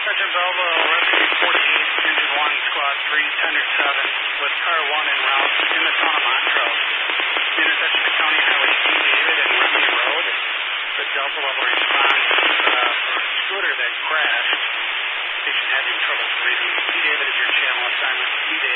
Sergeant Belva, Rescue 48, Engine 1, Squad 3, Tender 7, with Car 1 en route in the town of Montrose. Intersection of County Highway D. David and Romney Road. The Delta level response for scooter that crashed. Station having trouble breathing. D. David is your channel assignment. D. David.